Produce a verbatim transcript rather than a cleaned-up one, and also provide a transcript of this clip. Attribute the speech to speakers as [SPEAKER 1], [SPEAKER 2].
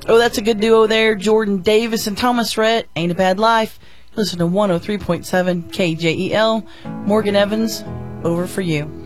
[SPEAKER 1] Oh, that's a good duo there. Jordan Davis and Thomas Rhett. Ain't a Bad Life. Listen to one oh three point seven K J E L. Morgan Evans, over for you.